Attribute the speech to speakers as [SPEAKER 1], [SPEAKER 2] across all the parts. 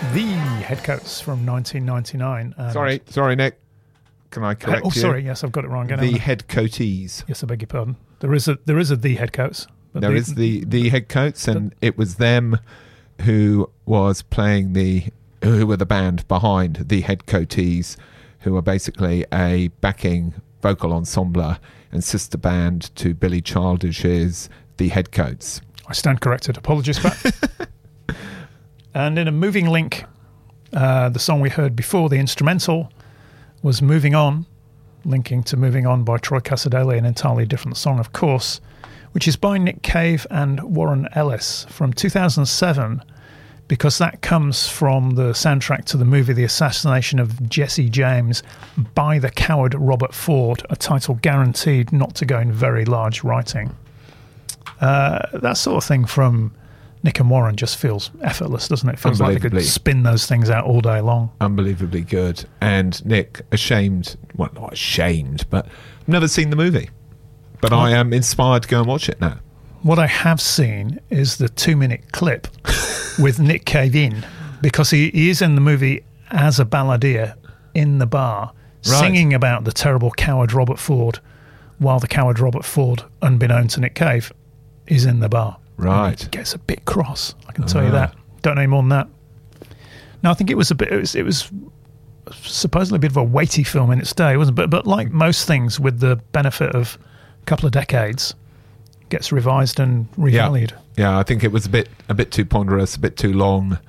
[SPEAKER 1] The Headcoats from 1999.
[SPEAKER 2] Sorry, Nick. Can I correct you?
[SPEAKER 1] Oh, sorry. Yes, I've got it wrong.
[SPEAKER 2] The Headcoatees.
[SPEAKER 1] Yes, I beg your pardon. There is a The Headcoats.
[SPEAKER 2] There is the Headcoats, and it was them who was playing who were the band behind the Headcoatees, who are basically a backing vocal ensemble and sister band to Billy Childish's The Headcoats.
[SPEAKER 1] I stand corrected. Apologies, Pat. And in a moving link, the song we heard before, the instrumental, was Moving On, linking to Moving On by Troy Cassar-Daley, an entirely different song, of course, which is by Nick Cave and Warren Ellis from 2007, because that comes from the soundtrack to the movie The Assassination of Jesse James by the coward Robert Ford, a title guaranteed not to go in very large writing. That sort of thing from Nick and Warren just feels effortless, doesn't it? It feels like they could spin those things out all day long.
[SPEAKER 2] Unbelievably good. And Nick, not ashamed, but I've never seen the movie. But I am inspired to go and watch it now.
[SPEAKER 1] What I have seen is the 2-minute clip with Nick Cave in, because he is in the movie as a balladeer in the bar, singing about the terrible coward Robert Ford, while the coward Robert Ford, unbeknown to Nick Cave, is in the bar.
[SPEAKER 2] Right.
[SPEAKER 1] It gets a bit cross, I can tell you that. Don't know more than that. No, I think it was supposedly a bit of a weighty film in its day, wasn't it? But like most things, with the benefit of a couple of decades, gets revised and revalued.
[SPEAKER 2] Yeah, I think it was a bit too ponderous, a bit too long.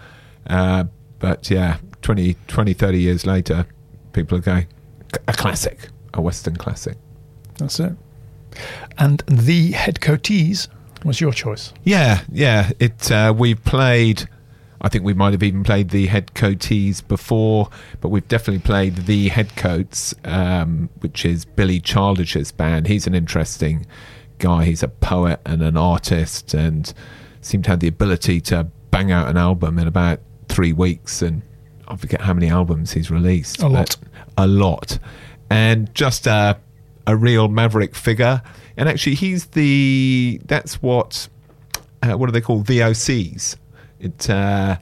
[SPEAKER 2] But yeah, 20, 30 years later, people are going, a classic, a Western classic.
[SPEAKER 1] That's it. And The Headcoatees was your choice.
[SPEAKER 2] Yeah. We've played, I think we might have even played The Headcoatees before, but we've definitely played The Headcoats, which is Billy Childish's band. He's an interesting guy. He's a poet and an artist, and seemed to have the ability to bang out an album in about 3 weeks, and I forget how many albums he's released. A lot. And just a real maverick figure. And actually, that's what do they call VOCs? The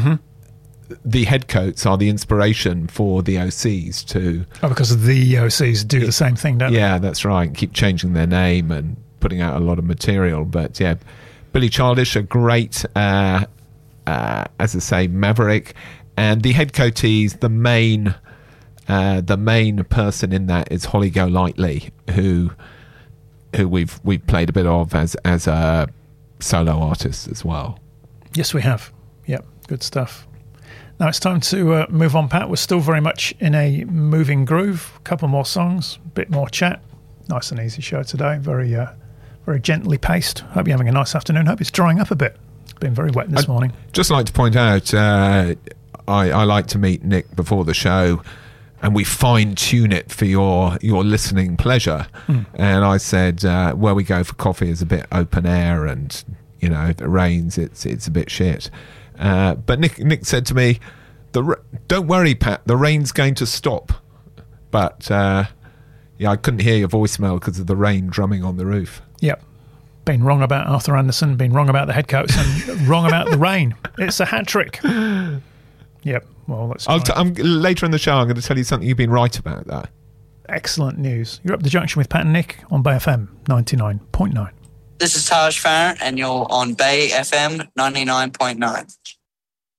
[SPEAKER 2] Headcoats are the inspiration for the OCs too.
[SPEAKER 1] Oh, because the OCs do the same thing, don't they?
[SPEAKER 2] Yeah, that's right. Keep changing their name and putting out a lot of material. But yeah, Billy Childish, a great, as I say, maverick. And the Headcoatees, the main person in that is Holly Golightly, who we've played a bit of as a solo artist as well.
[SPEAKER 1] Yes, we have. Yep, good stuff. Now it's time to move on, Pat. We're still very much in a moving groove. A couple more songs, a bit more chat. Nice and easy show today. Very gently paced. Hope you're having a nice afternoon. Hope it's drying up a bit. It's been very wet this morning.
[SPEAKER 2] Just like to point out, I like to meet Nick before the show, and we fine-tune it for your listening pleasure. And I said, where we go for coffee is a bit open air, and if it rains, it's a bit shit. But Nick said to me, don't worry, Pat, the rain's going to stop. But I couldn't hear your voicemail because of the rain drumming on the roof.
[SPEAKER 1] Yep. Been wrong about Arthur Anderson, been wrong about the Headcoats, and wrong about the rain. It's a hat trick. Yep. Well, that's
[SPEAKER 2] later in the show, I'm going to tell you something you've been right about that.
[SPEAKER 1] Excellent news. You're up the junction with Pat and Nick on Bay FM 99.9.
[SPEAKER 3] This is Taj Farron, and you're on Bay FM 99.9.